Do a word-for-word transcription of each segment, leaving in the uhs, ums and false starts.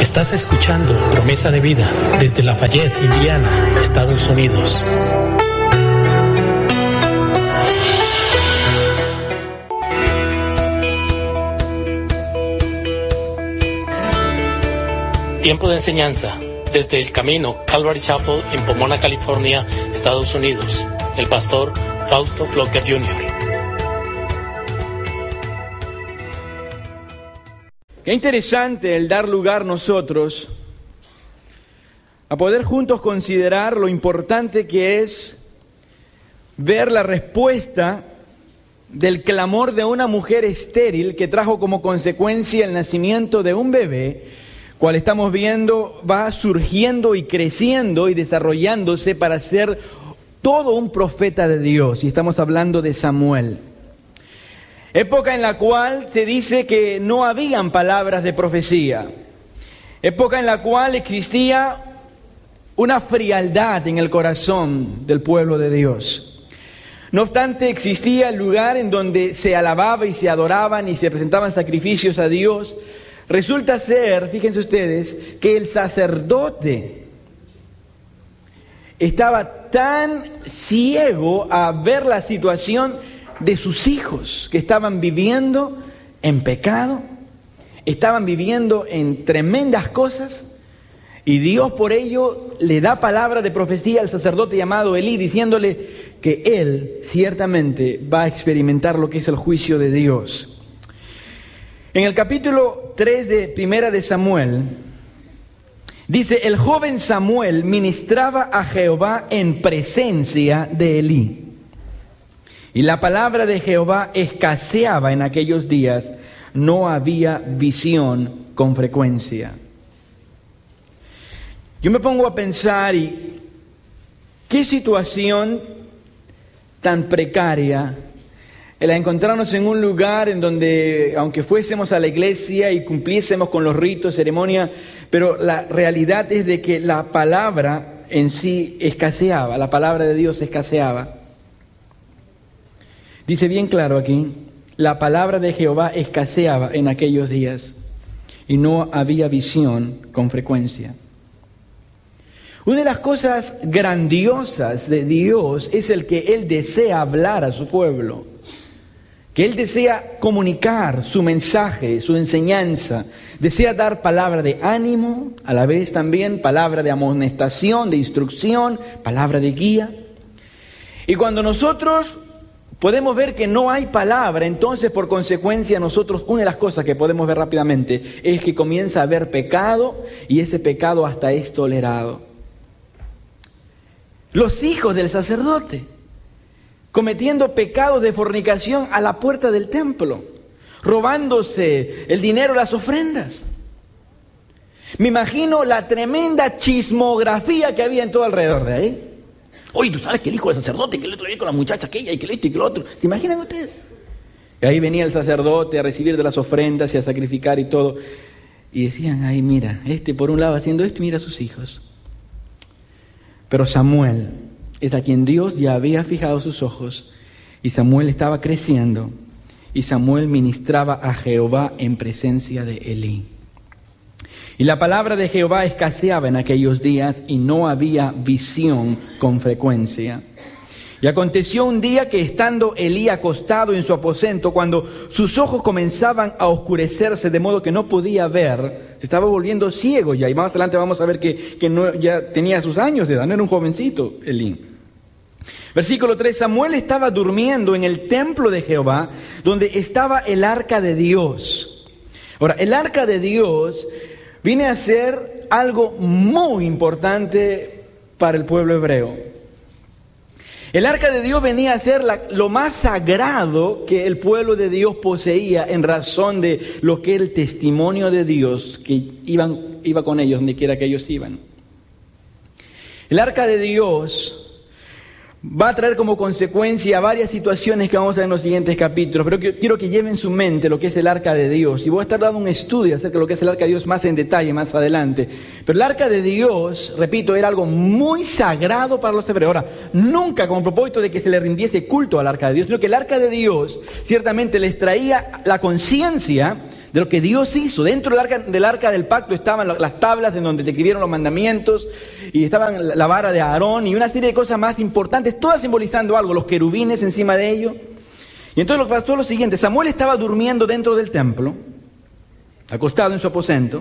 Estás escuchando Promesa de Vida desde Lafayette, Indiana, Estados Unidos. Tiempo de enseñanza desde El Camino, Calvary Chapel en Pomona, California, Estados Unidos. El pastor Fausto Flocker junior Qué interesante el dar lugar nosotros a poder juntos considerar lo importante que es ver la respuesta del clamor de una mujer estéril que trajo como consecuencia el nacimiento de un bebé, cual estamos viendo va surgiendo y creciendo y desarrollándose para ser todo un profeta de Dios. Y estamos hablando de Samuel. Época en la cual se dice que no habían palabras de profecía. Época en la cual existía una frialdad en el corazón del pueblo de Dios. No obstante, existía el lugar en donde se alababa y se adoraban y se presentaban sacrificios a Dios. Resulta ser, fíjense ustedes, que el sacerdote estaba tan ciego a ver la situación de sus hijos, que estaban viviendo en pecado, estaban viviendo en tremendas cosas, y Dios por ello le da palabra de profecía al sacerdote llamado Elí, diciéndole que él ciertamente va a experimentar lo que es el juicio de Dios. En el capítulo tres de Primera de Samuel, dice: el joven Samuel ministraba a Jehová en presencia de Elí. Y la palabra de Jehová escaseaba en aquellos días, no había visión con frecuencia. Yo me pongo a pensar, y qué situación tan precaria el encontrarnos en un lugar en donde, aunque fuésemos a la iglesia y cumpliésemos con los ritos, ceremonia, pero la realidad es de que la palabra en sí escaseaba, la palabra de Dios escaseaba. Dice bien claro aquí, la palabra de Jehová escaseaba en aquellos días y no había visión con frecuencia. Una de las cosas grandiosas de Dios es el que Él desea hablar a su pueblo, que Él desea comunicar su mensaje, su enseñanza, desea dar palabra de ánimo, a la vez también palabra de amonestación, de instrucción, palabra de guía. Y cuando nosotros podemos ver que no hay palabra, entonces por consecuencia nosotros, una de las cosas que podemos ver rápidamente es que comienza a haber pecado y ese pecado hasta es tolerado. Los hijos del sacerdote cometiendo pecados de fornicación a la puerta del templo, robándose el dinero de las ofrendas. Me imagino la tremenda chismografía que había en todo alrededor de ahí. Oye, ¿tú sabes que el hijo del sacerdote, que el otro día con la muchacha aquella, y que el esto y que el otro? ¿Se imaginan ustedes? Y ahí venía el sacerdote a recibir de las ofrendas y a sacrificar y todo. Y decían, ay, mira, este por un lado haciendo esto, mira a sus hijos. Pero Samuel es a quien Dios ya había fijado sus ojos. Y Samuel estaba creciendo. Y Samuel ministraba a Jehová en presencia de Elí. Y la palabra de Jehová escaseaba en aquellos días y no había visión con frecuencia. Y aconteció un día que estando Elí acostado en su aposento, cuando sus ojos comenzaban a oscurecerse de modo que no podía ver, se estaba volviendo ciego ya. Y más adelante vamos a ver que, que no, ya tenía sus años de edad, no era un jovencito Elí. Versículo tres, Samuel estaba durmiendo en el templo de Jehová, donde estaba el arca de Dios. Ahora, el arca de Dios viene a ser algo muy importante para el pueblo hebreo. El arca de Dios venía a ser la, lo más sagrado que el pueblo de Dios poseía en razón de lo que era el testimonio de Dios que iban, iba con ellos donde quiera que ellos iban. El arca de Dios va a traer como consecuencia varias situaciones que vamos a ver en los siguientes capítulos, pero quiero que lleven en su mente lo que es el arca de Dios. Y voy a estar dando un estudio acerca de lo que es el arca de Dios más en detalle más adelante. Pero el arca de Dios, repito, era algo muy sagrado para los hebreos. Ahora, nunca con propósito de que se le rindiese culto al arca de Dios, sino que el arca de Dios ciertamente les traía la conciencia de de lo que Dios hizo. Dentro del arca, del arca del pacto estaban las tablas en donde se escribieron los mandamientos, y estaban la vara de Aarón y una serie de cosas más importantes, todas simbolizando algo, los querubines encima de ello. Y entonces lo que pasó es lo siguiente: Samuel estaba durmiendo dentro del templo, acostado en su aposento,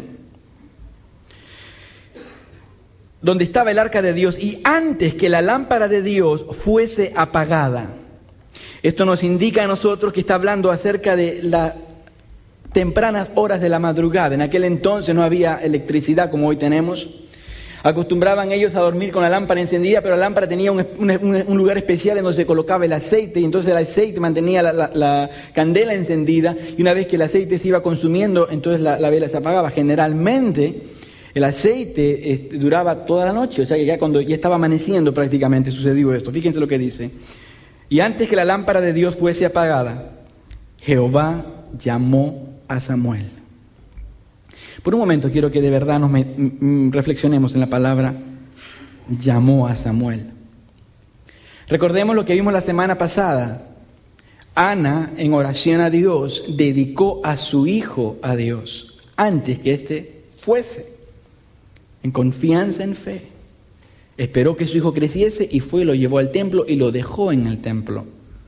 donde estaba el arca de Dios, y antes que la lámpara de Dios fuese apagada. Esto nos indica a nosotros que está hablando acerca de las tempranas horas de la madrugada. En aquel entonces no había electricidad como hoy tenemos. Acostumbraban ellos a dormir con la lámpara encendida, pero la lámpara tenía un, un, un lugar especial en donde se colocaba el aceite, y entonces el aceite mantenía la, la, la candela encendida, y una vez que el aceite se iba consumiendo, entonces la, la vela se apagaba. Generalmente el aceite este, duraba toda la noche, o sea que ya cuando ya estaba amaneciendo prácticamente sucedió esto. Fíjense lo que dice: y antes que la lámpara de Dios fuese apagada, Jehová llamó a Samuel. Por un momento quiero que de verdad nos me, m- reflexionemos en la palabra llamó a Samuel. Recordemos lo que vimos la semana pasada. Ana, en oración a Dios, dedicó a su hijo a Dios antes que éste fuese, en confianza, en fe. Esperó que su hijo creciese y fue, lo llevó al templo y lo dejó en el templo.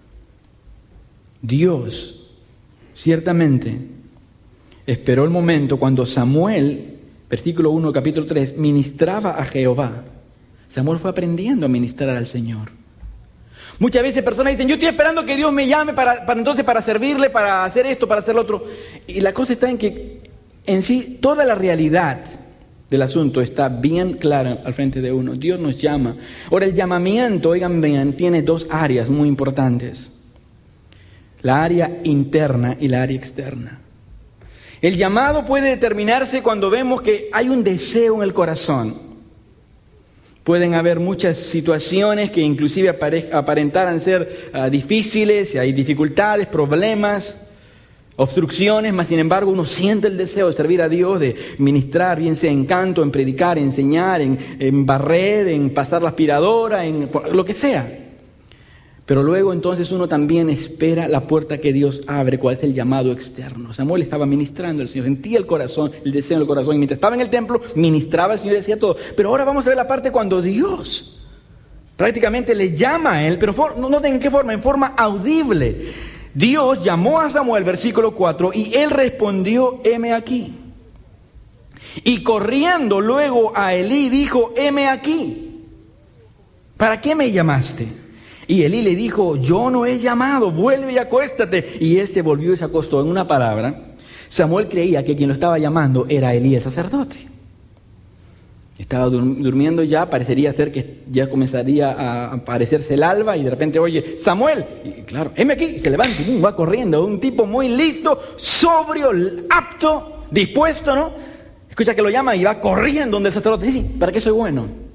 Dios, ciertamente, esperó el momento cuando Samuel, versículo uno, capítulo tres, ministraba a Jehová. Samuel fue aprendiendo a ministrar al Señor. Muchas veces personas dicen: yo estoy esperando que Dios me llame para, para entonces para servirle, para hacer esto, para hacer lo otro. Y la cosa está en que en sí toda la realidad del asunto está bien clara al frente de uno. Dios nos llama. Ahora, el llamamiento, oigan bien, tiene dos áreas muy importantes: la área interna y la área externa. El llamado puede determinarse cuando vemos que hay un deseo en el corazón. Pueden haber muchas situaciones que inclusive apare- aparentaran ser uh, difíciles, hay dificultades, problemas, obstrucciones, mas sin embargo uno siente el deseo de servir a Dios, de ministrar, bien sea en canto, en predicar, en enseñar, en, en barrer, en pasar la aspiradora, en lo que sea. Pero luego entonces uno también espera la puerta que Dios abre, cuál es el llamado externo. Samuel estaba ministrando al Señor, sentía el corazón, el deseo en el corazón, y mientras estaba en el templo ministraba al Señor y decía todo. Pero ahora vamos a ver la parte cuando Dios prácticamente le llama a él, pero for, no, no en qué forma, en forma audible. Dios llamó a Samuel, versículo cuatro, y él respondió: heme aquí. Y corriendo luego a Elí dijo: heme aquí. ¿Para qué me llamaste? Y Elí le dijo: yo no he llamado, vuelve y acuéstate. Y él se volvió y se acostó. En una palabra, Samuel creía que quien lo estaba llamando era Elí, el sacerdote. Estaba durmiendo ya, parecería ser que ya comenzaría a aparecerse el alba, y de repente oye: Samuel, y claro, heme aquí, y se levanta y va corriendo, un tipo muy listo, sobrio, apto, dispuesto, ¿no? Escucha que lo llama y va corriendo donde el sacerdote dice: sí, ¿para qué soy bueno?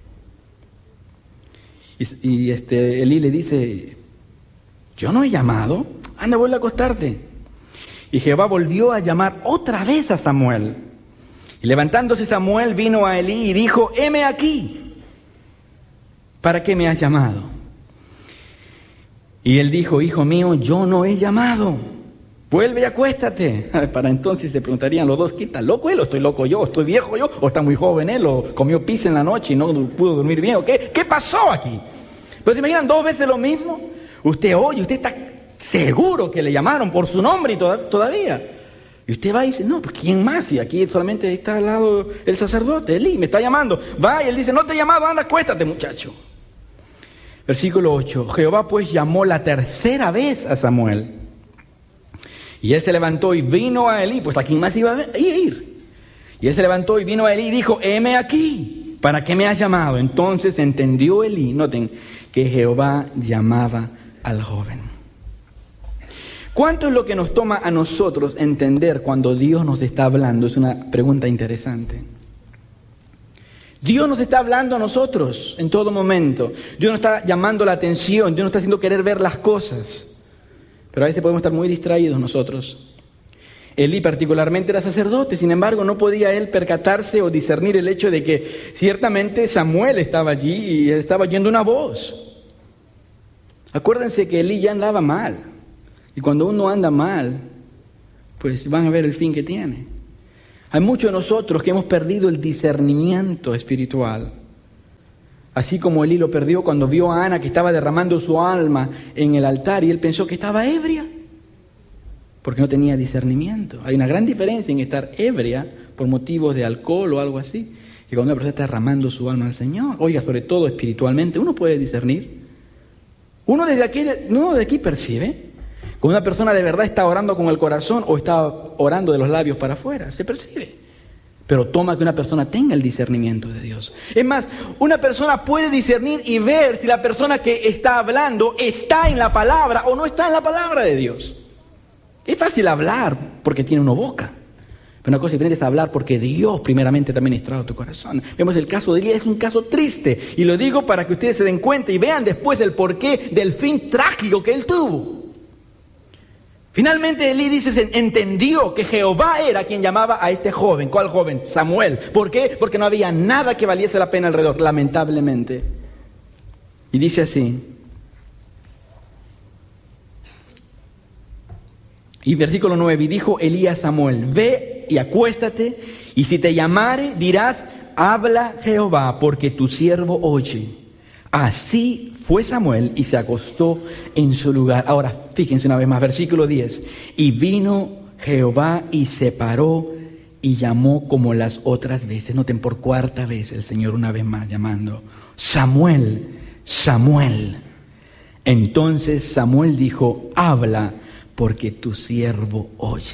Y, y este, Elí le dice: yo no he llamado, anda, vuelve a acostarte. Y Jehová volvió a llamar otra vez a Samuel. Y levantándose Samuel vino a Elí y dijo: heme aquí. ¿Para qué me has llamado? Y él dijo: hijo mío, yo no he llamado. Vuelve y acuéstate. Para entonces se preguntarían los dos: ¿qué está loco él? ¿O estoy loco yo? ¿O estoy viejo yo? ¿O está muy joven él? ¿O comió pizza en la noche y no pudo dormir bien? ¿O qué? ¿Qué pasó aquí? Pero se imaginan dos veces lo mismo. Usted oye, usted está seguro que le llamaron por su nombre y toda, todavía. Y usted va y dice: no, pues ¿quién más? Y aquí solamente está al lado el sacerdote, Elí, me está llamando. Va y él dice: no te he llamado, anda, acuéstate, muchacho. Versículo ocho. Jehová pues llamó la tercera vez a Samuel. Y él se levantó y vino a Elí. Pues ¿a quién más iba a ir? Y él se levantó y vino a Elí y dijo: heme aquí. ¿Para qué me has llamado? Entonces entendió Elí, noten, que Jehová llamaba al joven. ¿Cuánto es lo que nos toma a nosotros entender cuando Dios nos está hablando? Es una pregunta interesante. Dios nos está hablando a nosotros en todo momento. Dios nos está llamando la atención. Dios nos está haciendo querer ver las cosas. Pero a veces podemos estar muy distraídos nosotros. Elí particularmente era sacerdote, sin embargo no podía él percatarse o discernir el hecho de que ciertamente Samuel estaba allí y estaba oyendo una voz. Acuérdense que Elí ya andaba mal. Y cuando uno anda mal, pues van a ver el fin que tiene. Hay muchos de nosotros que hemos perdido el discernimiento espiritual. Así como Elí lo perdió cuando vio a Ana que estaba derramando su alma en el altar y él pensó que estaba ebria, porque no tenía discernimiento. Hay una gran diferencia en estar ebria por motivos de alcohol o algo así, que cuando una persona está derramando su alma al Señor. Oiga, sobre todo espiritualmente, uno puede discernir. Uno desde aquí, uno de aquí percibe cuando una persona de verdad está orando con el corazón o está orando de los labios para afuera, se percibe. Pero toma que una persona tenga el discernimiento de Dios. Es más, una persona puede discernir y ver si la persona que está hablando está en la palabra o no está en la palabra de Dios. Es fácil hablar porque tiene una boca. Pero una cosa diferente es hablar porque Dios primeramente te ha ministrado tu corazón. Vemos el caso de Elías, es un caso triste. Y lo digo para que ustedes se den cuenta y vean después del porqué del fin trágico que él tuvo. Finalmente Elí dice, entendió que Jehová era quien llamaba a este joven. ¿Cuál joven? Samuel. ¿Por qué? Porque no había nada que valiese la pena alrededor, lamentablemente. Y dice así. Y versículo nueve, y dijo Elí a Samuel, ve y acuéstate, y si te llamare, dirás, habla Jehová, porque tu siervo oye. Así fue Samuel y se acostó en su lugar. Ahora, fíjense una vez más, versículo diez. Y vino Jehová y se paró y llamó como las otras veces. Noten, por cuarta vez el Señor una vez más llamando, Samuel, Samuel. Entonces Samuel dijo, habla, porque tu siervo oye.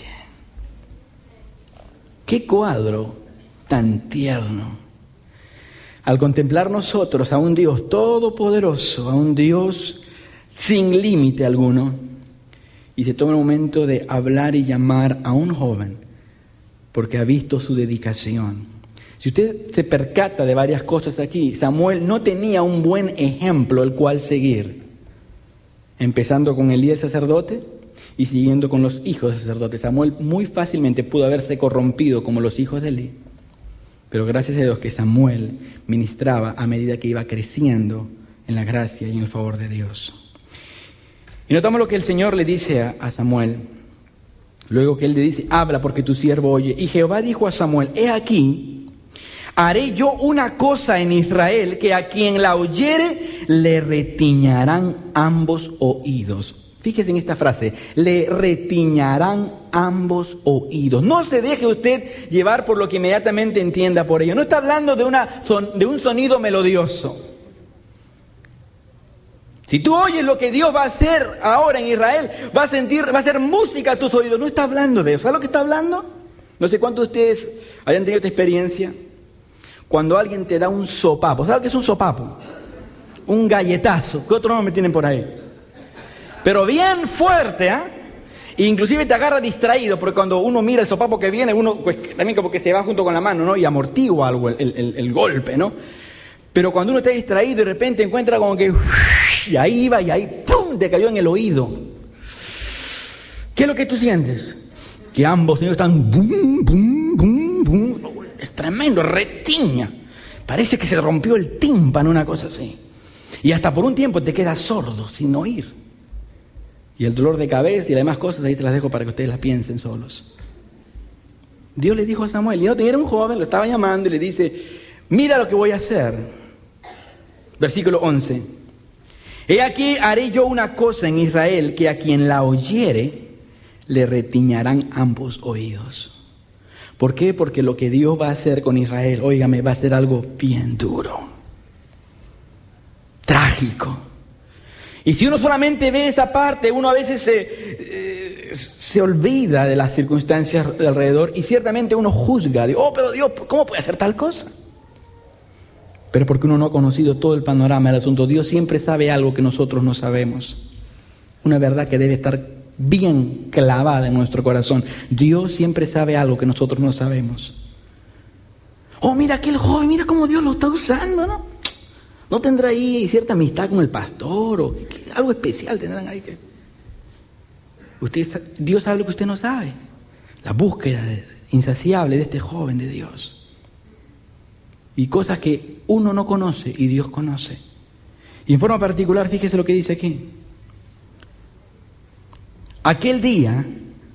¡Qué cuadro tan tierno! Al contemplar nosotros a un Dios todopoderoso, a un Dios sin límite alguno, y se toma el momento de hablar y llamar a un joven, porque ha visto su dedicación. Si usted se percata de varias cosas aquí, Samuel no tenía un buen ejemplo el cual seguir, empezando con Elí el sacerdote, y siguiendo con los hijos del sacerdote. Samuel muy fácilmente pudo haberse corrompido como los hijos de Elí, pero gracias a Dios que Samuel ministraba a medida que iba creciendo en la gracia y en el favor de Dios. Y notamos lo que el Señor le dice a, a Samuel, luego que él le dice, habla porque tu siervo oye. Y Jehová dijo a Samuel, he aquí, haré yo una cosa en Israel, que a quien la oyere le retiñarán ambos oídos. Fíjese en esta frase, le retiñarán ambos oídos. No se deje usted llevar por lo que inmediatamente entienda por ello. No está hablando de, una son, de un sonido melodioso. Si tú oyes lo que Dios va a hacer ahora en Israel, va a sentir, va a hacer música a tus oídos. No está hablando de eso. ¿Sabes lo que está hablando? No sé cuántos de ustedes hayan tenido esta experiencia. Cuando alguien te da un sopapo. ¿Sabes lo que es un sopapo? Un galletazo. ¿Qué otro nombre tienen por ahí? Pero bien fuerte, ¿ah? ¿eh? Inclusive te agarra distraído, porque cuando uno mira el sopapo que viene, uno pues, también como que se va junto con la mano, ¿no? Y amortigua algo el, el, el golpe, ¿no? Pero cuando uno está distraído y de repente encuentra como que... Y ahí iba y ahí ¡pum! Te cayó en el oído. ¿Qué es lo que tú sientes? Que ambos niños están... Bum, bum, bum, bum. Es tremendo, retiña. Parece que se rompió el tímpano, una cosa así. Y hasta por un tiempo te quedas sordo, sin oír. Y el dolor de cabeza y las demás cosas, ahí se las dejo para que ustedes las piensen solos. Dios le dijo a Samuel, y no tenía un joven, lo estaba llamando y le dice, mira lo que voy a hacer. Versículo once. He aquí, haré yo una cosa en Israel, que a quien la oyere, le retiñarán ambos oídos. ¿Por qué? Porque lo que Dios va a hacer con Israel, óigame, va a ser algo bien duro. Trágico. Y si uno solamente ve esa parte, uno a veces se, eh, se olvida de las circunstancias de alrededor y ciertamente uno juzga. Digo, oh, pero Dios, ¿cómo puede hacer tal cosa? Pero porque uno no ha conocido todo el panorama del asunto. Dios siempre sabe algo que nosotros no sabemos. Una verdad que debe estar bien clavada en nuestro corazón. Dios siempre sabe algo que nosotros no sabemos. Oh, mira aquel joven, mira cómo Dios lo está usando, ¿no? ¿No tendrá ahí cierta amistad con el pastor o qué, algo especial tendrán ahí? Que usted, Dios sabe lo que usted no sabe. La búsqueda de, insaciable de este joven de Dios. Y cosas que uno no conoce y Dios conoce. Y en forma particular, fíjese lo que dice aquí. Aquel día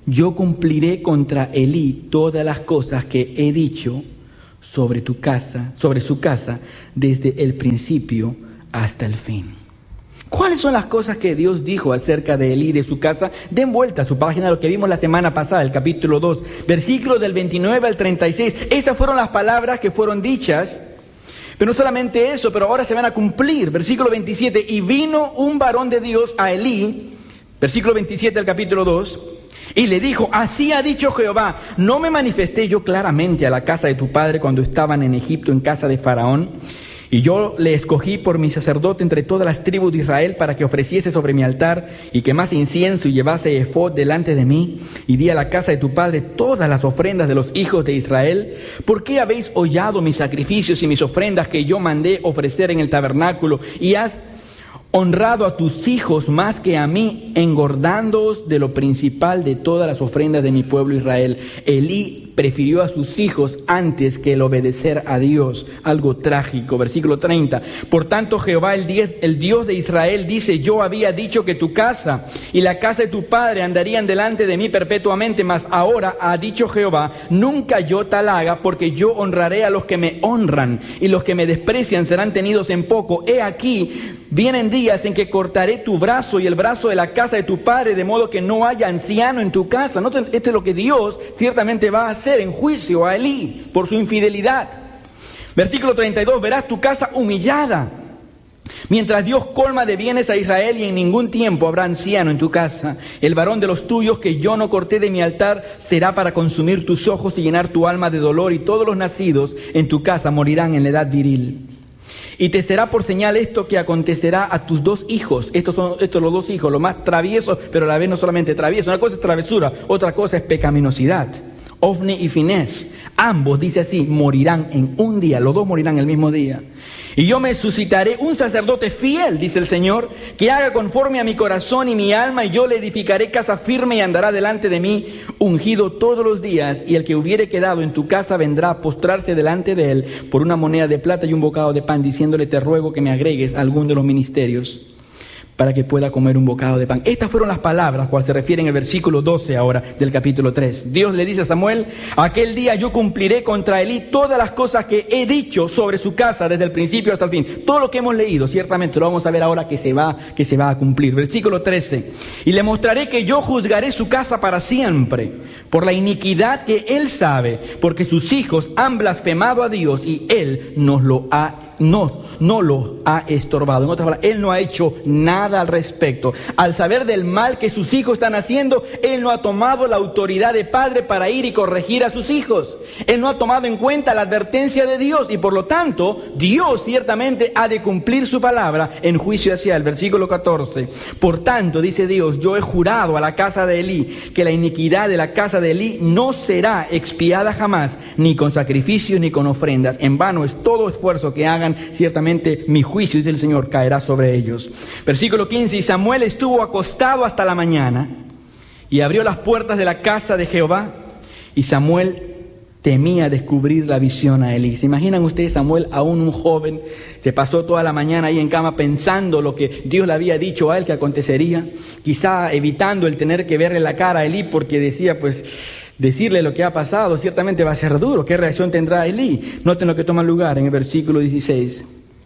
yo cumpliré contra Elí todas las cosas que he dicho sobre tu casa, sobre su casa, desde el principio hasta el fin. ¿Cuáles son las cosas que Dios dijo acerca de Elí y de su casa? Den vuelta a su página, lo que vimos la semana pasada, el capítulo dos, versículos del veintinueve al treinta y seis. Estas fueron las palabras que fueron dichas, pero no solamente eso, pero ahora se van a cumplir. Versículo veintisiete, y vino un varón de Dios a Elí, versículo veintisiete del capítulo dos, y le dijo, así ha dicho Jehová, ¿no me manifesté yo claramente a la casa de tu padre cuando estaban en Egipto en casa de Faraón? Y yo le escogí por mi sacerdote entre todas las tribus de Israel para que ofreciese sobre mi altar y quemase incienso y llevase efod delante de mí. Y di a la casa de tu padre todas las ofrendas de los hijos de Israel. ¿Por qué habéis hollado mis sacrificios y mis ofrendas que yo mandé ofrecer en el tabernáculo? Y has honrado a tus hijos más que a mí, engordándoos de lo principal de todas las ofrendas de mi pueblo Israel. Elí prefirió a sus hijos antes que el obedecer a Dios. Algo trágico. Versículo treinta. Por tanto, Jehová, el Dios, el Dios de Israel, dice, yo había dicho que tu casa y la casa de tu padre andarían delante de mí perpetuamente, mas ahora ha dicho Jehová, nunca yo tal haga, porque yo honraré a los que me honran, y los que me desprecian serán tenidos en poco. He aquí, vienen días en que cortaré tu brazo y el brazo de la casa de tu padre, de modo que no haya anciano en tu casa. Noten, este es lo que Dios ciertamente va a hacer en juicio a Elí por su infidelidad. Versículo treinta y dos, verás tu casa humillada, mientras Dios colma de bienes a Israel, y en ningún tiempo habrá anciano en tu casa. El varón de los tuyos que yo no corté de mi altar será para consumir tus ojos y llenar tu alma de dolor, y todos los nacidos en tu casa morirán en la edad viril. Y te será por señal esto que acontecerá a tus dos hijos. Estos son estos los dos hijos, los más traviesos, pero a la vez no solamente traviesos. Una cosa es travesura, otra cosa es pecaminosidad. Ofni y Finés, ambos, dice así, morirán en un día, los dos morirán el mismo día. Y yo me suscitaré un sacerdote fiel, dice el Señor, que haga conforme a mi corazón y mi alma, y yo le edificaré casa firme y andará delante de mí, ungido todos los días, y el que hubiere quedado en tu casa vendrá a postrarse delante de él por una moneda de plata y un bocado de pan, diciéndole, te ruego que me agregues a algún de los ministerios, para que pueda comer un bocado de pan. Estas fueron las palabras, cual se refiere en el versículo doce ahora del capítulo tres. Dios le dice a Samuel, aquel día yo cumpliré contra Elí todas las cosas que he dicho sobre su casa desde el principio hasta el fin. Todo lo que hemos leído, ciertamente lo vamos a ver ahora que se va, que se va a cumplir. Versículo trece. Y le mostraré que yo juzgaré su casa para siempre, por la iniquidad que él sabe, porque sus hijos han blasfemado a Dios y él nos lo ha No, no lo ha estorbado. En otras palabras, él no ha hecho nada al respecto. Al saber del mal que sus hijos están haciendo, él no ha tomado la autoridad de padre para ir y corregir a sus hijos. Él no ha tomado en cuenta la advertencia de Dios y por lo tanto, Dios ciertamente ha de cumplir su palabra en juicio hacia él. Versículo catorce. Por tanto, dice Dios, yo he jurado a la casa de Elí que la iniquidad de la casa de Elí no será expiada jamás, ni con sacrificios ni con ofrendas. En vano es todo esfuerzo que hagan. Ciertamente mi juicio, dice el Señor, caerá sobre ellos. Versículo quince, y Samuel estuvo acostado hasta la mañana y abrió las puertas de la casa de Jehová, y Samuel temía descubrir la visión a Elí. ¿Se imaginan ustedes? Samuel, aún un joven, se pasó toda la mañana ahí en cama pensando lo que Dios le había dicho a él que acontecería, quizá evitando el tener que verle la cara a Elí, porque decía, pues, decirle lo que ha pasado ciertamente va a ser duro. ¿Qué reacción tendrá Elí? Noten lo que toma lugar en el versículo dieciséis.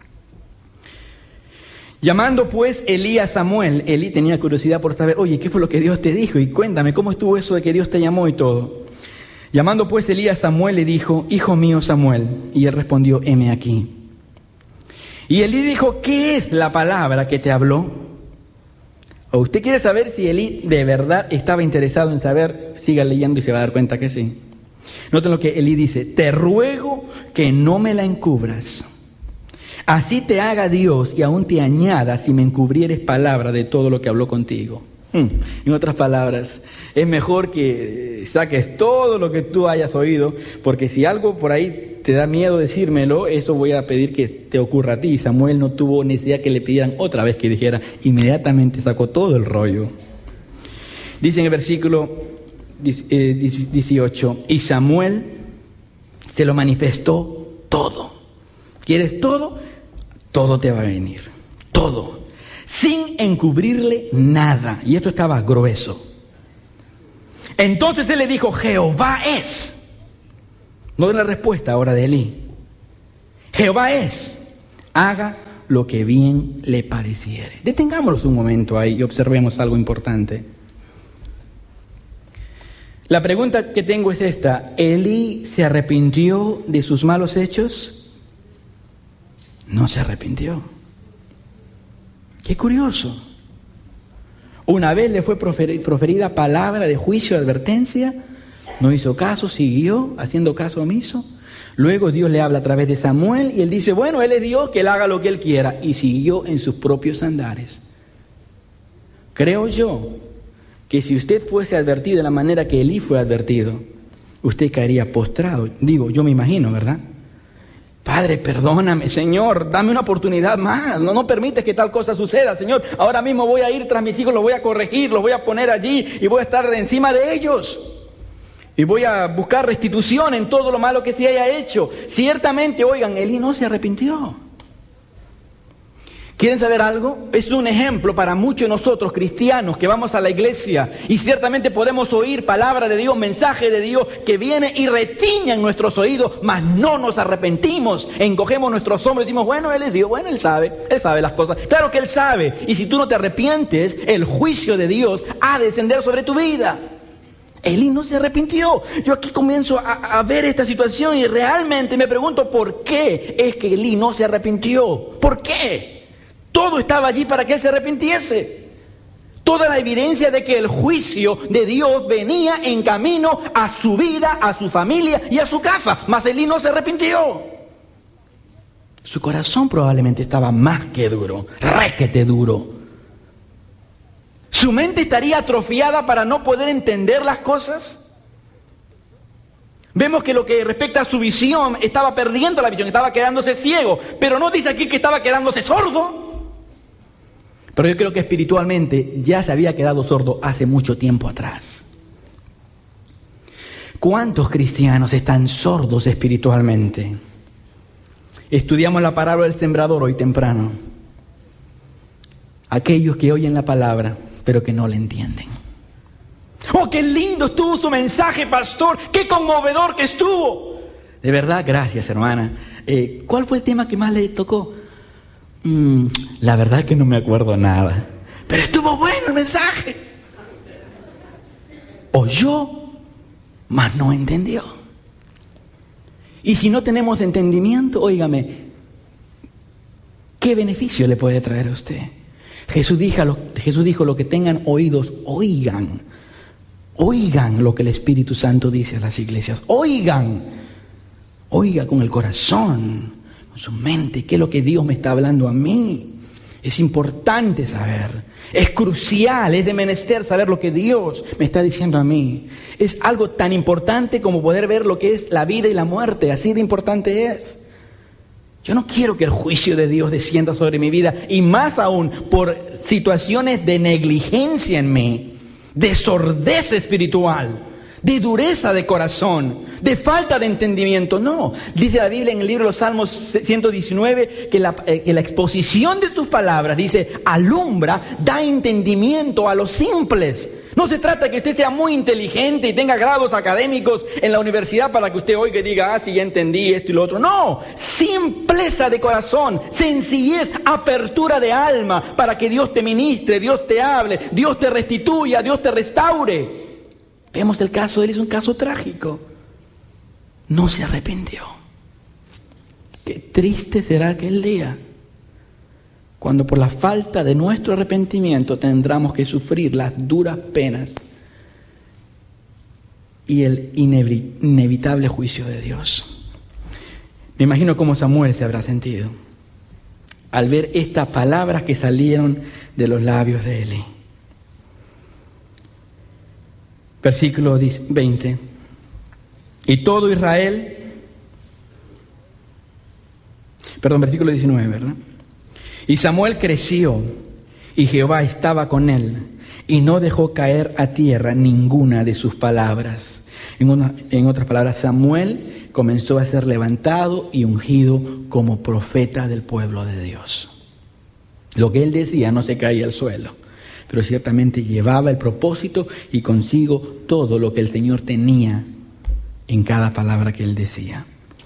Llamando pues Elí a Samuel, Elí tenía curiosidad por saber, oye, ¿qué fue lo que Dios te dijo? Y cuéntame, ¿cómo estuvo eso de que Dios te llamó y todo? Llamando pues Elí a Samuel, le dijo, hijo mío Samuel. Y él respondió, heme aquí. Y Elí dijo, ¿qué es la palabra que te habló? ¿O usted quiere saber si Elí de verdad estaba interesado en saber? Siga leyendo y se va a dar cuenta que sí. Noten lo que Elí dice, te ruego que no me la encubras. Así te haga Dios y aún te añada si me encubrieres palabra de todo lo que habló contigo. Hmm. En otras palabras, es mejor que saques todo lo que tú hayas oído, porque si algo por ahí te da miedo decírmelo, eso voy a pedir que te ocurra a ti. Samuel no tuvo necesidad que le pidieran otra vez que dijera, inmediatamente sacó todo el rollo. Dice en el versículo dieciocho, y Samuel se lo manifestó todo. ¿Quieres todo? Todo te va a venir, todo, sin encubrirle nada. Y esto estaba grueso. Entonces él le dijo, Jehová es. No den la respuesta ahora de Elí. Jehová es, haga lo que bien le pareciere. Detengámonos un momento ahí y observemos algo importante. La pregunta que tengo es esta: ¿Elí se arrepintió de sus malos hechos? No se arrepintió. Qué curioso. Una vez le fue proferida palabra de juicio, advertencia, no hizo caso, siguió haciendo caso omiso. Luego Dios le habla a través de Samuel y él dice, bueno, él es Dios, que él haga lo que él quiera, y siguió en sus propios andares. Creo yo que si usted fuese advertido de la manera que Elí fue advertido, usted caería postrado. Digo, yo me imagino, ¿verdad? Padre, perdóname, Señor, dame una oportunidad más, no, no permites que tal cosa suceda, Señor. Ahora mismo voy a ir tras mis hijos, los voy a corregir, los voy a poner allí y voy a estar encima de ellos. Y voy a buscar restitución en todo lo malo que se haya hecho. Ciertamente, oigan, Elí no se arrepintió. ¿Quieren saber algo? Es un ejemplo para muchos de nosotros cristianos que vamos a la iglesia y ciertamente podemos oír palabra de Dios, mensaje de Dios que viene y retiña en nuestros oídos, mas no nos arrepentimos, encogemos nuestros hombros y decimos, bueno, Él es Dios, bueno, Él sabe, Él sabe las cosas. Claro que Él sabe, y si tú no te arrepientes, el juicio de Dios ha de descender sobre tu vida. Elí no se arrepintió. Yo aquí comienzo a, a ver esta situación y realmente me pregunto por qué es que Elí no se arrepintió. ¿Por qué? Todo estaba allí para que él se arrepintiese. Toda la evidencia de que el juicio de Dios venía en camino a su vida, a su familia y a su casa. Mas Elí no se arrepintió. Su corazón probablemente estaba más que duro, requete duro. ¿Su mente estaría atrofiada para no poder entender las cosas? Vemos que lo que respecta a su visión, estaba perdiendo la visión, estaba quedándose ciego. Pero no dice aquí que estaba quedándose sordo. Pero yo creo que espiritualmente ya se había quedado sordo hace mucho tiempo atrás. ¿Cuántos cristianos están sordos espiritualmente? Estudiamos la parábola del sembrador hoy temprano. Aquellos que oyen la palabra, pero que no la entienden. ¡Oh, qué lindo estuvo su mensaje, pastor! ¡Qué conmovedor que estuvo! De verdad, gracias, hermana. Eh, ¿Cuál fue el tema que más le tocó? Mm, la verdad que no me acuerdo nada. Pero estuvo bueno el mensaje. Oyó, mas no entendió. Y si no tenemos entendimiento, óigame, ¿qué beneficio le puede traer a usted? Jesús dijo, Jesús dijo, lo que tengan oídos, oigan. Oigan lo que el Espíritu Santo dice a las iglesias. Oigan. Oiga con el corazón, con su mente, qué es lo que Dios me está hablando a mí. Es importante saber. Es crucial, es de menester saber lo que Dios me está diciendo a mí. Es algo tan importante como poder ver lo que es la vida y la muerte. Así de importante es. Yo no quiero que el juicio de Dios descienda sobre mi vida, y más aún por situaciones de negligencia en mí, de sordeza espiritual, de dureza de corazón, de falta de entendimiento. No, dice la Biblia en el libro de los Salmos ciento diecinueve que la, eh, que la exposición de tus palabras, dice, alumbra, da entendimiento a los simples. No se trata de que usted sea muy inteligente y tenga grados académicos en la universidad para que usted oiga y diga, ah, sí, ya entendí esto y lo otro. No, simpleza de corazón, sencillez, apertura de alma para que Dios te ministre, Dios te hable, Dios te restituya, Dios te restaure. Vemos el caso de él, es un caso trágico. No se arrepintió. Qué triste será aquel día cuando por la falta de nuestro arrepentimiento tendremos que sufrir las duras penas y el inevitable juicio de Dios. Me imagino cómo Samuel se habrá sentido al ver estas palabras que salieron de los labios de Elí. Versículo veinte. Y todo Israel, perdón, versículo diecinueve, ¿verdad? Y Samuel creció, y Jehová estaba con él, y no dejó caer a tierra ninguna de sus palabras. En, una, en otras palabras, Samuel comenzó a ser levantado y ungido como profeta del pueblo de Dios. Lo que él decía no se caía al suelo. pero ciertamente llevaba el propósito y consigo todo lo que el Señor tenía en cada palabra que él decía.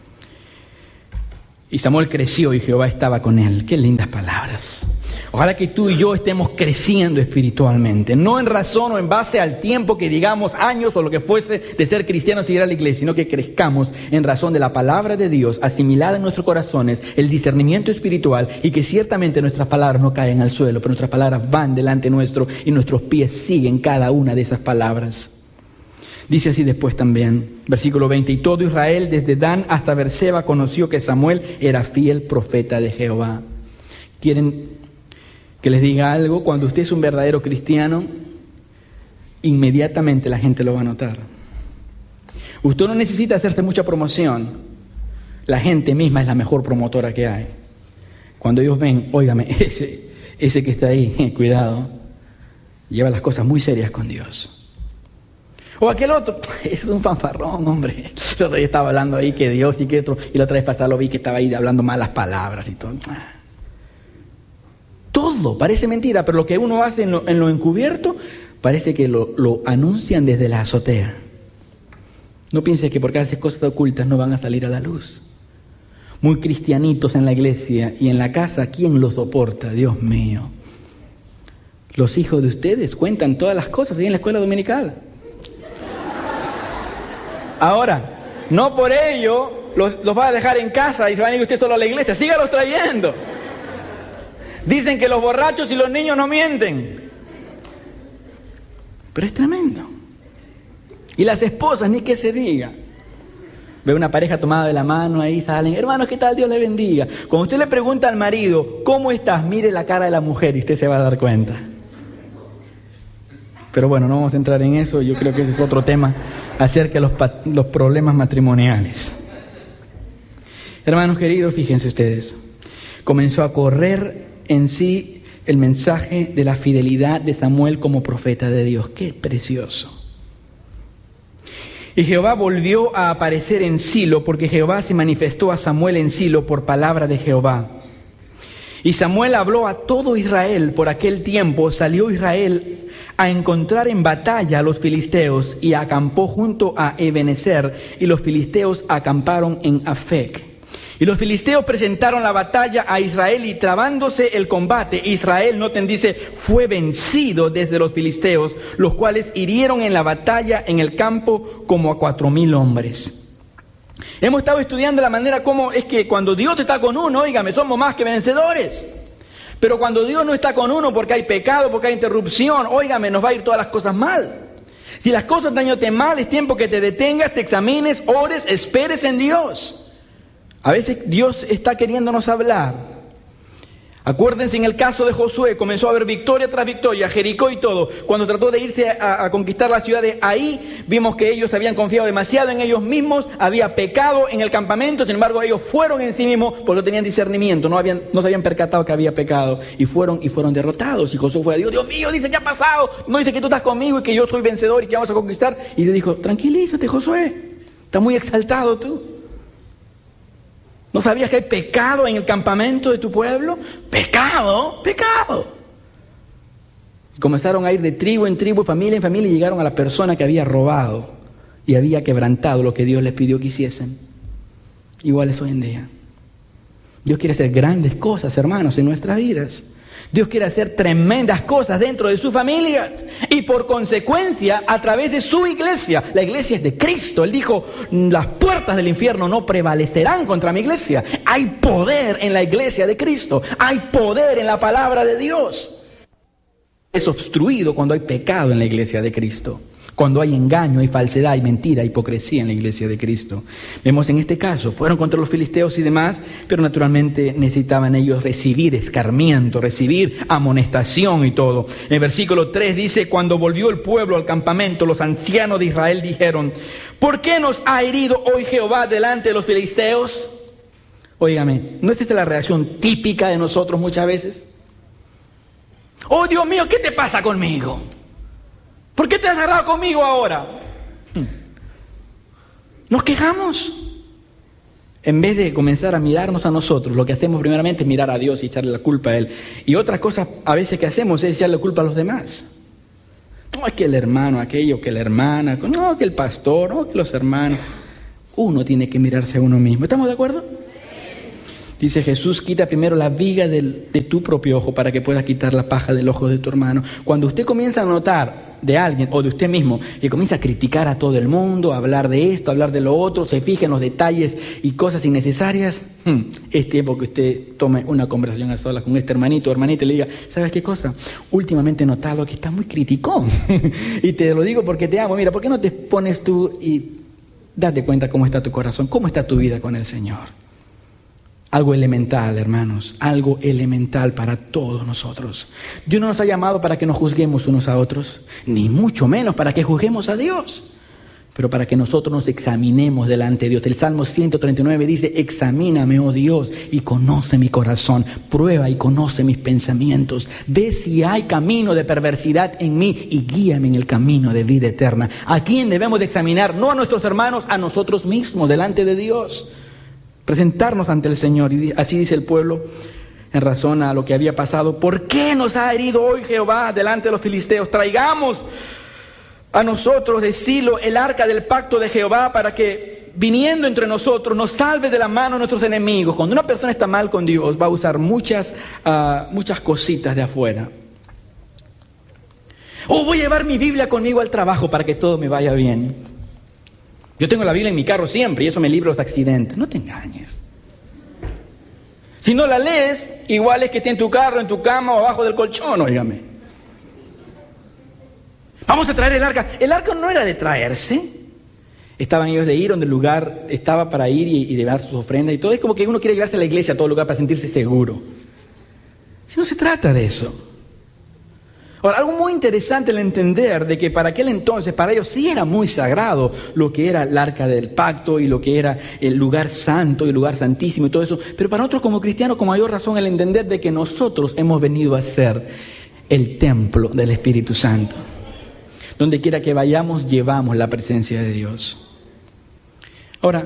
Y Samuel creció y Jehová estaba con él. Qué lindas palabras. Ojalá que tú y yo estemos creciendo espiritualmente, no en razón o en base al tiempo que digamos, años o lo que fuese de ser cristianos y ir a la iglesia, sino que crezcamos en razón de la palabra de Dios asimilada en nuestros corazones, el discernimiento espiritual, y que ciertamente nuestras palabras no caen al suelo, pero nuestras palabras van delante nuestro y nuestros pies siguen cada una de esas palabras. Dice así después también, versículo veinte, y todo Israel desde Dan hasta Beerseba conoció que Samuel era fiel profeta de Jehová. ¿Quieren que les diga algo? Cuando usted es un verdadero cristiano, inmediatamente la gente lo va a notar. Usted no necesita hacerse mucha promoción. La gente misma es la mejor promotora que hay. Cuando ellos ven, óigame, ese, ese que está ahí, cuidado, lleva las cosas muy serias con Dios. O aquel otro, ese es un fanfarrón, hombre. El otro día estaba hablando ahí que Dios y que otro, y la otra vez pasada lo vi que estaba ahí hablando malas palabras y todo. Todo parece mentira, pero lo que uno hace en lo, en lo encubierto, parece que lo, lo anuncian desde la azotea. No pienses que porque haces cosas ocultas no van a salir a la luz. Muy cristianitos en la iglesia y en la casa, ¿quién los soporta? Dios mío. Los hijos de ustedes cuentan todas las cosas ahí en la escuela dominical. Ahora, no por ello los, los va a dejar en casa y se van a ir usted solo a la iglesia. Sígalos trayendo. Dicen que los borrachos y los niños no mienten. Pero es tremendo. Y las esposas, ni que se diga. Ve una pareja tomada de la mano ahí, salen, hermanos, ¿qué tal? Dios le bendiga. Cuando usted le pregunta al marido, ¿cómo estás? Mire la cara de la mujer y usted se va a dar cuenta. Pero bueno, no vamos a entrar en eso, yo creo que ese es otro tema acerca de los, los problemas matrimoniales. Hermanos queridos, fíjense ustedes, comenzó a correr en sí el mensaje de la fidelidad de Samuel como profeta de Dios. ¡Qué precioso! Y Jehová volvió a aparecer en Silo, porque Jehová se manifestó a Samuel en Silo por palabra de Jehová. Y Samuel habló a todo Israel. Por aquel tiempo salió Israel a encontrar en batalla a los filisteos y acampó junto a Ebenezer, y los filisteos acamparon en Afec. Y los filisteos presentaron la batalla a Israel, y trabándose el combate, Israel, noten, dice, fue vencido desde los filisteos, los cuales hirieron en la batalla en el campo como a cuatro mil hombres. Hemos estado estudiando la manera como es que cuando Dios está con uno, óigame, somos más que vencedores. Pero cuando Dios no está con uno porque hay pecado, porque hay interrupción, óigame, nos va a ir todas las cosas mal. Si las cosas están yéndote mal, es tiempo que te detengas, te examines, ores, esperes en Dios. A veces Dios está queriéndonos hablar. Acuérdense en el caso de Josué, comenzó a haber victoria tras victoria, Jericó y todo. Cuando trató de irse a, a conquistar la ciudad de Ai, vimos que ellos habían confiado demasiado en ellos mismos, había pecado en el campamento, sin embargo ellos fueron en sí mismos porque no tenían discernimiento, no, habían, no se habían percatado que había pecado, y fueron y fueron derrotados. Y Josué fue a Dios, Dios mío, dice, ¿qué ha pasado? No dice que tú estás conmigo y que yo soy vencedor y que vamos a conquistar. Y Dios dijo, tranquilízate, Josué, estás muy exaltado tú. ¿No sabías que hay pecado en el campamento de tu pueblo? ¡Pecado! ¡Pecado! Y comenzaron a ir de tribu en tribu, familia en familia, y llegaron a la persona que había robado y había quebrantado lo que Dios les pidió que hiciesen. Igual es hoy en día. Dios quiere hacer grandes cosas, hermanos, en nuestras vidas. Dios quiere hacer tremendas cosas dentro de sus familias y por consecuencia a través de su iglesia. La iglesia es de Cristo. Él dijo, las puertas del infierno no prevalecerán contra mi iglesia. Hay poder en la iglesia de Cristo. Hay poder en la palabra de Dios. Es obstruido cuando hay pecado en la iglesia de Cristo. Cuando hay engaño, hay falsedad, hay mentira, hay hipocresía en la iglesia de Cristo. Vemos en este caso, fueron contra los filisteos y demás, pero naturalmente necesitaban ellos recibir escarmiento, recibir amonestación y todo. En el versículo tres dice, cuando volvió el pueblo al campamento, los ancianos de Israel dijeron, ¿por qué nos ha herido hoy Jehová delante de los filisteos? Óigame, ¿no es esta la reacción típica de nosotros muchas veces? Oh, Dios mío, ¿qué te pasa conmigo? ¿Por qué te has agarrado conmigo ahora? ¿Nos quejamos? En vez de comenzar a mirarnos a nosotros, lo que hacemos primeramente es mirar a Dios y echarle la culpa a Él. Y otra cosa a veces que hacemos es echarle la culpa a los demás. No, es que el hermano aquello, que la hermana, no, que el pastor, no, que los hermanos. Uno tiene que mirarse a uno mismo. ¿Estamos de acuerdo? Dice Jesús, quita primero la viga del, de tu propio ojo para que puedas quitar la paja del ojo de tu hermano. Cuando usted comienza a notar de alguien o de usted mismo que comienza a criticar a todo el mundo, a hablar de esto, a hablar de lo otro, se fija en los detalles y cosas innecesarias, hmm, es tiempo que usted tome una conversación a solas con este hermanito o hermanita y le diga, ¿sabes qué cosa? Últimamente he notado que estás muy criticón y te lo digo porque te amo. Mira, ¿por qué no te pones tú y date cuenta cómo está tu corazón, cómo está tu vida con el Señor? Algo elemental, hermanos, algo elemental para todos nosotros. Dios no nos ha llamado para que nos juzguemos unos a otros, ni mucho menos para que juzguemos a Dios, pero para que nosotros nos examinemos delante de Dios. El Salmo ciento treinta y nueve dice, examíname, oh Dios, y conoce mi corazón, prueba y conoce mis pensamientos, ve si hay camino de perversidad en mí y guíame en el camino de vida eterna. ¿A quién debemos de examinar? No a nuestros hermanos, a nosotros mismos, delante de Dios. Presentarnos ante el Señor. Y así dice el pueblo en razón a lo que había pasado. ¿Por qué nos ha herido hoy Jehová delante de los filisteos? Traigamos a nosotros de Silo el arca del pacto de Jehová para que viniendo entre nosotros nos salve de la mano de nuestros enemigos. Cuando una persona está mal con Dios va a usar muchas, uh, muchas cositas de afuera. Oh, voy a llevar mi Biblia conmigo al trabajo para que todo me vaya bien. Yo tengo la Biblia en mi carro siempre y eso me libra de los accidentes. No te engañes. Si no la lees, igual es que esté en tu carro, en tu cama o abajo del colchón, óigame. Vamos a traer el arca. El arca no era de traerse. Estaban ellos de ir donde el lugar estaba para ir y, y llevar sus ofrendas y todo. Es como que uno quiere llevarse a la iglesia a todo lugar para sentirse seguro. Si no se trata de eso. Ahora, algo muy interesante el entender de que para aquel entonces, para ellos sí era muy sagrado lo que era el arca del pacto y lo que era el lugar santo y el lugar santísimo y todo eso. Pero para nosotros como cristianos, con mayor razón, el entender de que nosotros hemos venido a ser el templo del Espíritu Santo. Donde quiera que vayamos, llevamos la presencia de Dios. Ahora,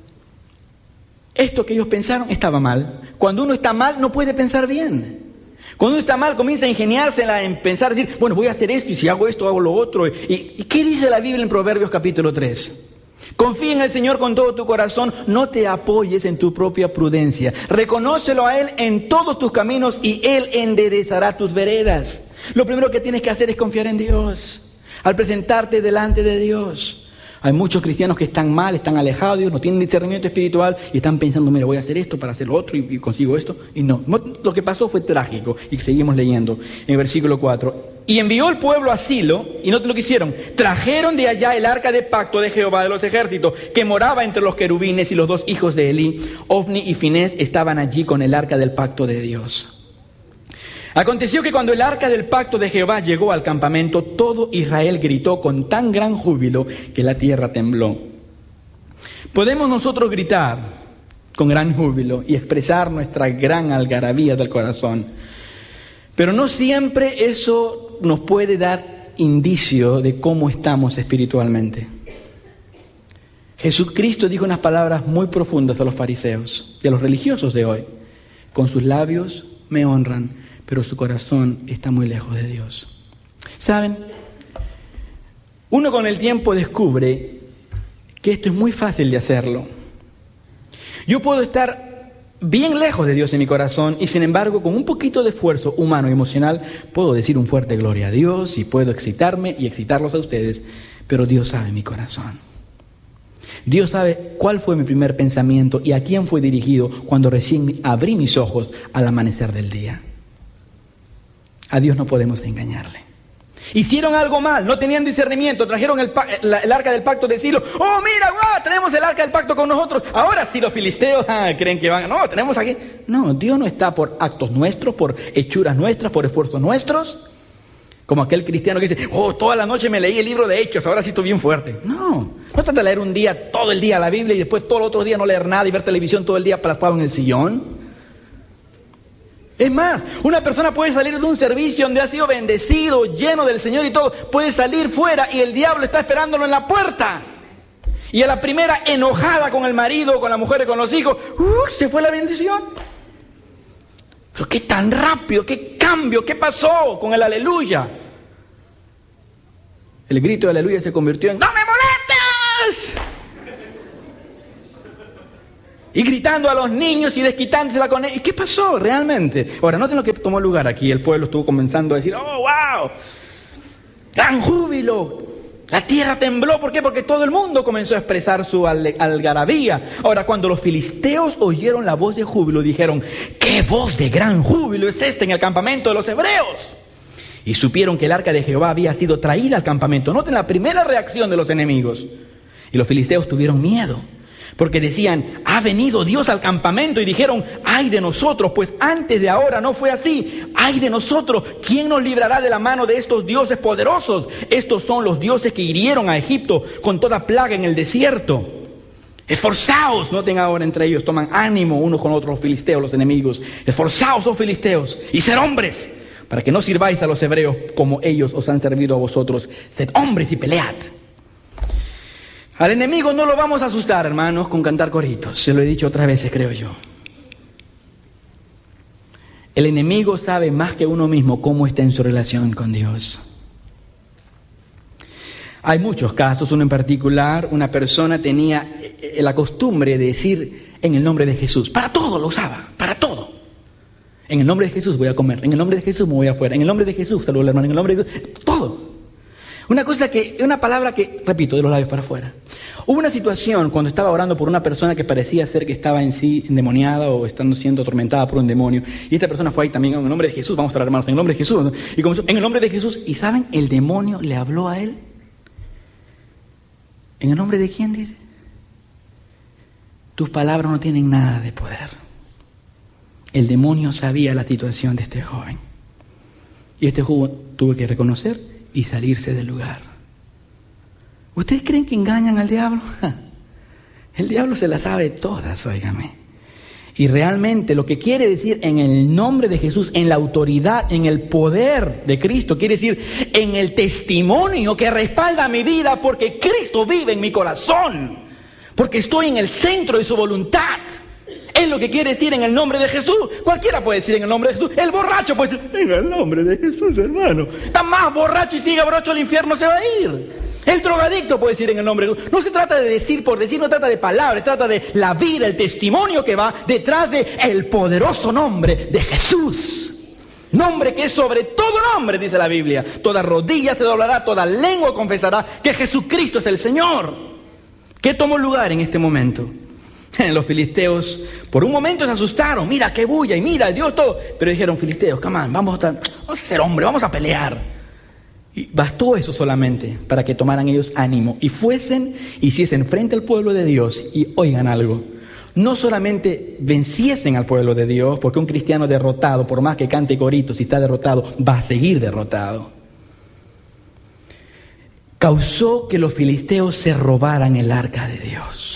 esto que ellos pensaron estaba mal. Cuando uno está mal, no puede pensar bien. Cuando uno está mal, comienza a ingeniársela en pensar, decir, bueno, voy a hacer esto y si hago esto, hago lo otro. ¿Y, y qué dice la Biblia en Proverbios capítulo tres? Confía en el Señor con todo tu corazón, no te apoyes en tu propia prudencia. Reconócelo a Él en todos tus caminos y Él enderezará tus veredas. Lo primero que tienes que hacer es confiar en Dios, al presentarte delante de Dios. Hay muchos cristianos que están mal, están alejados de Dios, no tienen discernimiento espiritual y están pensando, mira, voy a hacer esto para hacer lo otro y, y consigo esto. Y no, lo que pasó fue trágico y seguimos leyendo en el versículo cuatro. Y envió el pueblo a Silo, y no lo que hicieron, trajeron de allá el arca de pacto de Jehová de los ejércitos, que moraba entre los querubines, y los dos hijos de Elí, Ofni y Finés, estaban allí con el arca del pacto de Dios. Aconteció que cuando el arca del pacto de Jehová llegó al campamento, todo Israel gritó con tan gran júbilo que la tierra tembló. Podemos nosotros gritar con gran júbilo y expresar nuestra gran algarabía del corazón, pero no siempre eso nos puede dar indicio de cómo estamos espiritualmente. Jesucristo dijo unas palabras muy profundas a los fariseos y a los religiosos de hoy. Con sus labios me honran, pero su corazón está muy lejos de Dios. ¿Saben? Uno con el tiempo descubre que esto es muy fácil de hacerlo. Yo puedo estar bien lejos de Dios en mi corazón y sin embargo con un poquito de esfuerzo humano y emocional puedo decir un fuerte gloria a Dios y puedo excitarme y excitarlos a ustedes, pero Dios sabe mi corazón. Dios sabe cuál fue mi primer pensamiento y a quién fue dirigido cuando recién abrí mis ojos al amanecer del día. A Dios no podemos engañarle. Hicieron algo mal, no tenían discernimiento, trajeron el, la, el arca del pacto de Silo. ¡Oh, mira, wow, tenemos el arca del pacto con nosotros! Ahora sí los filisteos ah, creen que van. No, tenemos aquí. No, Dios no está por actos nuestros, por hechuras nuestras, por esfuerzos nuestros. Como aquel cristiano que dice, oh, toda la noche me leí el libro de Hechos, ahora sí estoy bien fuerte. No, no trata de leer un día, todo el día la Biblia y después todo el otro día no leer nada y ver televisión todo el día aplastado en el sillón. Es más, una persona puede salir de un servicio donde ha sido bendecido, lleno del Señor y todo, puede salir fuera y el diablo está esperándolo en la puerta. Y a la primera enojada con el marido, con la mujer y con los hijos, uh, se fue la bendición. Pero qué tan rápido, qué cambio, qué pasó con el aleluya. El grito de aleluya se convirtió en ¡no me molestes! Y gritando a los niños y desquitándosela con ellos. ¿Y qué pasó realmente? Ahora, noten lo que tomó lugar aquí. El pueblo estuvo comenzando a decir, ¡oh, wow! ¡Gran júbilo! La tierra tembló. ¿Por qué? Porque todo el mundo comenzó a expresar su algarabía. Ahora, cuando los filisteos oyeron la voz de júbilo, dijeron, ¿qué voz de gran júbilo es esta en el campamento de los hebreos? Y supieron que el arca de Jehová había sido traída al campamento. Noten la primera reacción de los enemigos. Y los filisteos tuvieron miedo, porque decían, ha venido Dios al campamento. Y dijeron, ay de nosotros, pues antes de ahora no fue así. Ay de nosotros, ¿quién nos librará de la mano de estos dioses poderosos? Estos son los dioses que hirieron a Egipto con toda plaga en el desierto. Esforzaos, noten ahora entre ellos, toman ánimo unos con otros los filisteos, los enemigos. Esforzaos, oh filisteos, y ser hombres, para que no sirváis a los hebreos como ellos os han servido a vosotros. Sed hombres y pelead. Al enemigo no lo vamos a asustar, hermanos, con cantar coritos. Se lo he dicho otras veces, creo yo. El enemigo sabe más que uno mismo cómo está en su relación con Dios. Hay muchos casos, uno en particular, una persona tenía la costumbre de decir en el nombre de Jesús. Para todo lo usaba, para todo. En el nombre de Jesús voy a comer, en el nombre de Jesús me voy afuera, en el nombre de Jesús saludo al hermano, en el nombre de Jesús, todo. Una cosa que, una palabra que, repito, de los labios para afuera. Hubo una situación cuando estaba orando por una persona que parecía ser que estaba en sí endemoniada o estando siendo atormentada por un demonio. Y esta persona fue ahí también, en el nombre de Jesús, vamos a orar, hermanos, en el nombre de Jesús. Y comenzó, en el nombre de Jesús, y ¿saben? El demonio le habló a él. ¿En el nombre de quién dice? Tus palabras no tienen nada de poder. El demonio sabía la situación de este joven. Y este joven tuvo que reconocer y salirse del lugar. ¿Ustedes creen que engañan al diablo? El diablo se las sabe todas, óigame. Y realmente lo que quiere decir en el nombre de Jesús, en la autoridad, en el poder de Cristo, quiere decir en el testimonio que respalda mi vida, porque Cristo vive en mi corazón, porque estoy en el centro de su voluntad. Es lo que quiere decir en el nombre de Jesús. Cualquiera puede decir en el nombre de Jesús. El borracho puede decir en el nombre de Jesús, hermano. Está más borracho y sigue borracho, al infierno se va a ir. El drogadicto puede decir en el nombre de Jesús. No se trata de decir por decir, no trata de palabras, trata de la vida, el testimonio que va detrás de el poderoso nombre de Jesús. Nombre que es sobre todo nombre, dice la Biblia. Toda rodilla se doblará, toda lengua confesará que Jesucristo es el Señor. ¿Qué tomó lugar en este momento? Los filisteos por un momento se asustaron. Mira qué bulla y mira Dios todo. Pero dijeron, filisteos, come on, vamos a, estar, vamos a ser hombres, vamos a pelear. Y bastó eso solamente para que tomaran ellos ánimo y fuesen, hiciesen frente al pueblo de Dios. Y oigan algo, no solamente venciesen al pueblo de Dios, porque un cristiano derrotado, por más que cante coritos, si está derrotado, va a seguir derrotado. Causó que los filisteos se robaran el arca de Dios.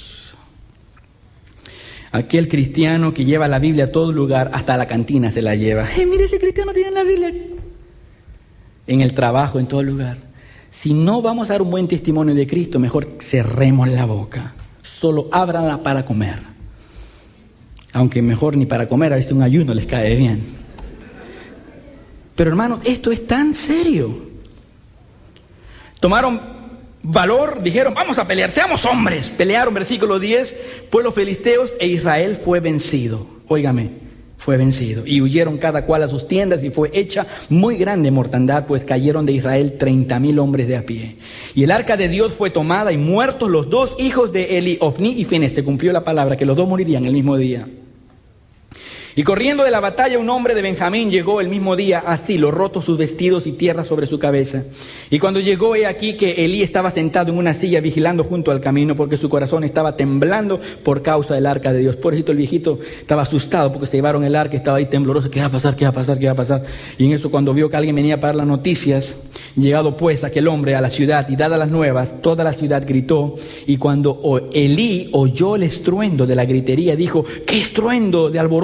Aquel cristiano que lleva la Biblia a todo lugar, hasta a la cantina se la lleva. ¡Eh, mire, ese cristiano tiene la Biblia! En el trabajo, en todo lugar. Si no vamos a dar un buen testimonio de Cristo, mejor cerremos la boca. Solo ábranla para comer. Aunque mejor ni para comer, a veces un ayuno les cae bien. Pero hermanos, esto es tan serio. Tomaron valor, dijeron, vamos a pelear, seamos hombres. Pelearon, versículo diez, pueblos filisteos e Israel fue vencido. Óigame, fue vencido. Y huyeron cada cual a sus tiendas y fue hecha muy grande mortandad, pues cayeron de Israel treinta mil hombres de a pie. Y el arca de Dios fue tomada y muertos los dos hijos de Eli, Ofni y Finés. Se cumplió la palabra que los dos morirían el mismo día. Y corriendo de la batalla un hombre de Benjamín llegó el mismo día a Silo, rotos sus vestidos y tierra sobre su cabeza. Y cuando llegó, he aquí que Elí estaba sentado en una silla vigilando junto al camino, porque su corazón estaba temblando por causa del arca de Dios. Pobrecito el viejito estaba asustado porque se llevaron el arca, estaba ahí tembloroso. ¿Qué va a pasar? ¿Qué va a pasar? ¿Qué va a pasar? Y en eso, cuando vio que alguien venía para dar las noticias, llegado pues aquel hombre a la ciudad y dadas las nuevas, toda la ciudad gritó. Y cuando Elí oyó el estruendo de la gritería, dijo, ¿qué estruendo de alboroto es este?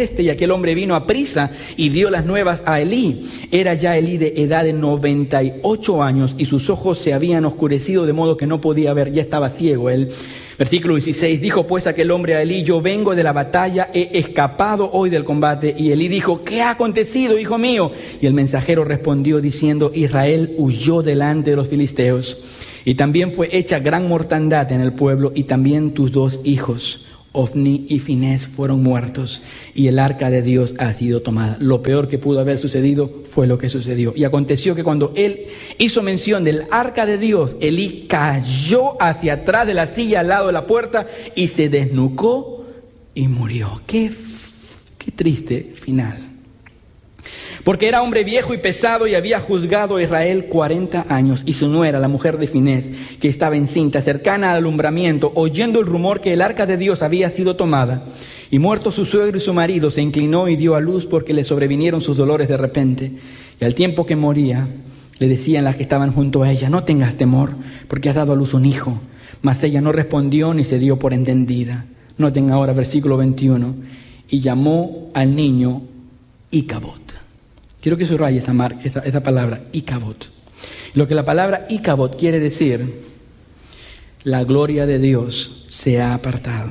este, y aquel hombre vino a prisa y dio las nuevas a Elí. Era ya Elí de edad de noventa y ocho años y sus ojos se habían oscurecido de modo que no podía ver, ya estaba ciego él. Versículo dieciséis, dijo pues aquel hombre a Elí, yo vengo de la batalla, he escapado hoy del combate. Y Elí dijo, ¿qué ha acontecido, hijo mío? Y el mensajero respondió diciendo, Israel huyó delante de los filisteos. Y también fue hecha gran mortandad en el pueblo, y también tus dos hijos, Ofni y Finés, fueron muertos, y el arca de Dios ha sido tomada. Lo peor que pudo haber sucedido fue lo que sucedió. Y aconteció que cuando él hizo mención del arca de Dios, Elí cayó hacia atrás de la silla al lado de la puerta y se desnucó y murió. Qué, qué triste final. Porque era hombre viejo y pesado y había juzgado a Israel cuarenta años. Y su nuera, la mujer de Finés, que estaba encinta, cercana al alumbramiento, oyendo el rumor que el arca de Dios había sido tomada, y muerto su suegro y su marido, se inclinó y dio a luz porque le sobrevinieron sus dolores de repente. Y al tiempo que moría, le decían las que estaban junto a ella, no tengas temor, porque has dado a luz un hijo. Mas ella no respondió ni se dio por entendida. Noten ahora versículo veintiuno. Y llamó al niño Icabod. Quiero que subraye esa, mar, esa, esa palabra, Icabod. Lo que la palabra Icabod quiere decir, la gloria de Dios se ha apartado.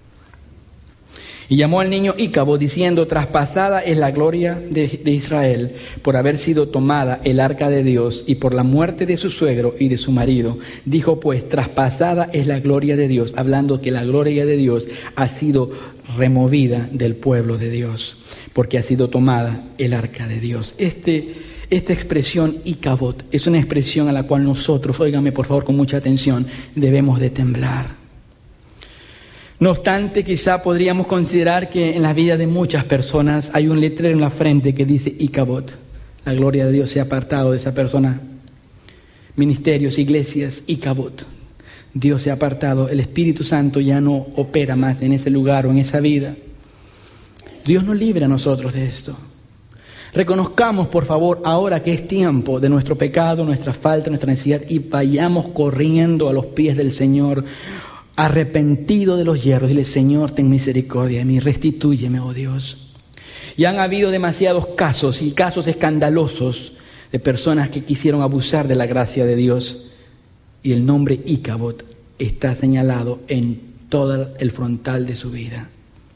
Y llamó al niño Icabod diciendo, traspasada es la gloria de, de Israel por haber sido tomada el arca de Dios y por la muerte de su suegro y de su marido. Dijo pues, traspasada es la gloria de Dios, hablando que la gloria de Dios ha sido removida del pueblo de Dios, porque ha sido tomada el arca de Dios. Este, esta expresión Icabod es una expresión a la cual nosotros, óigame por favor con mucha atención, debemos de temblar. No obstante, quizá podríamos considerar que en la vida de muchas personas hay un letrero en la frente que dice Icabod. La gloria de Dios se ha apartado de esa persona. Ministerios, iglesias, Icabod. Dios se ha apartado, el Espíritu Santo ya no opera más en ese lugar o en esa vida. Dios nos libre a nosotros de esto. Reconozcamos, por favor, ahora que es tiempo de nuestro pecado, nuestra falta, nuestra necesidad, y vayamos corriendo a los pies del Señor, arrepentido de los hierros. Dile, Señor, ten misericordia de mí, restitúyeme, oh Dios. Y han habido demasiados casos y casos escandalosos de personas que quisieron abusar de la gracia de Dios. Y el nombre Icabod está señalado en todo el frontal de su vida.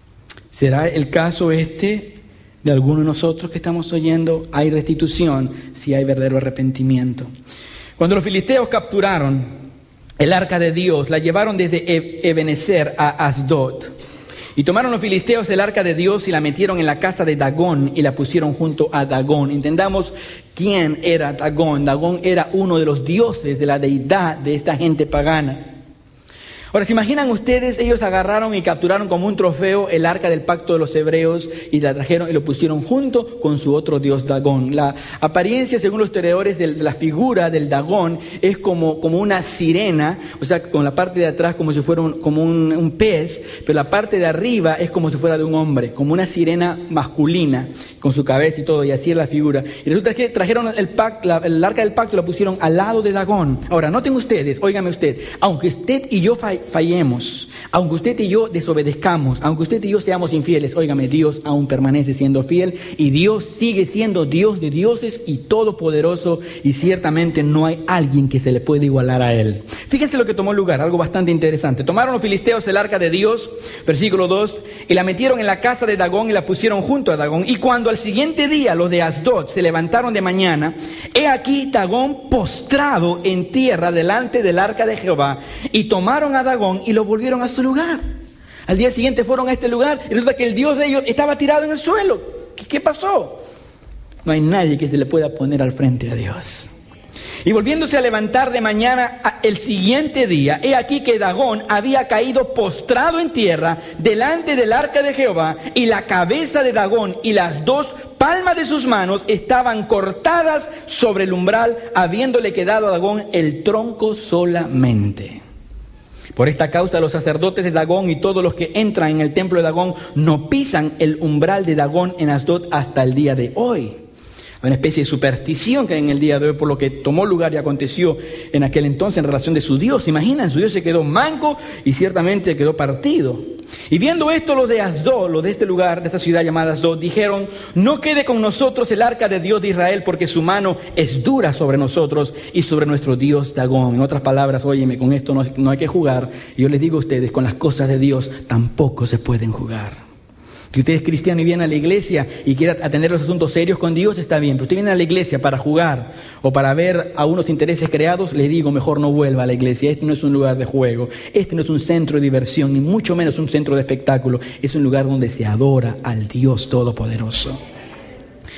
¿Será el caso este de alguno de nosotros que estamos oyendo? Hay restitución si hay verdadero arrepentimiento. Cuando los filisteos capturaron el arca de Dios, la llevaron desde Ebenezer a Asdod. Y tomaron los filisteos el arca de Dios y la metieron en la casa de Dagón y la pusieron junto a Dagón. Entendamos quién era Dagón. Dagón era uno de los dioses de la deidad de esta gente pagana. Ahora, ¿se imaginan ustedes? Ellos agarraron y capturaron como un trofeo el arca del pacto de los hebreos y la trajeron y lo pusieron junto con su otro dios Dagón. La apariencia, según los historiadores, de la figura del Dagón es como, como una sirena, o sea, con la parte de atrás como si fuera un, como un, un pez, pero la parte de arriba es como si fuera de un hombre, como una sirena masculina, con su cabeza y todo, y así es la figura. Y resulta que trajeron el, pacto, la, el arca del pacto y la pusieron al lado de Dagón. Ahora, noten ustedes, óigame usted, aunque usted y yo fallamos, fallemos, aunque usted y yo desobedezcamos, aunque usted y yo seamos infieles, óigame, Dios aún permanece siendo fiel y Dios sigue siendo Dios de dioses y todopoderoso, y ciertamente no hay alguien que se le pueda igualar a Él. Fíjense lo que tomó lugar, algo bastante interesante. Tomaron los filisteos el arca de Dios, versículo dos, y la metieron en la casa de Dagón y la pusieron junto a Dagón. Y cuando al siguiente día los de Asdod se levantaron de mañana, he aquí Dagón postrado en tierra delante del arca de Jehová, y tomaron a Dagón y lo volvieron a su lugar. Al día siguiente fueron a este lugar y resulta que el Dios de ellos estaba tirado en el suelo. ¿Qué, qué pasó? No hay nadie que se le pueda poner al frente a Dios. Y volviéndose a levantar de mañana el siguiente día, he aquí que Dagón había caído postrado en tierra delante del arca de Jehová, y la cabeza de Dagón y las dos palmas de sus manos estaban cortadas sobre el umbral, habiéndole quedado a Dagón el tronco solamente. Por esta causa los sacerdotes de Dagón y todos los que entran en el templo de Dagón no pisan el umbral de Dagón en Asdod hasta el día de hoy. Hay una especie de superstición que hay en el día de hoy por lo que tomó lugar y aconteció en aquel entonces en relación de su Dios. ¿Se imaginan? Su Dios se quedó manco y ciertamente quedó partido. Y viendo esto, los de Asdod, los de este lugar, de esta ciudad llamada Asdod, dijeron: no quede con nosotros el arca de Dios de Israel, porque su mano es dura sobre nosotros y sobre nuestro Dios Dagón. En otras palabras, óyeme, con esto no, no hay que jugar. Y yo les digo a ustedes, con las cosas de Dios tampoco se pueden jugar. Si usted es cristiano y viene a la iglesia y quiere atender los asuntos serios con Dios, está bien. Pero usted viene a la iglesia para jugar o para ver a unos intereses creados, le digo, mejor no vuelva a la iglesia. Este no es un lugar de juego, este no es un centro de diversión, ni mucho menos un centro de espectáculo. Es un lugar donde se adora al Dios Todopoderoso.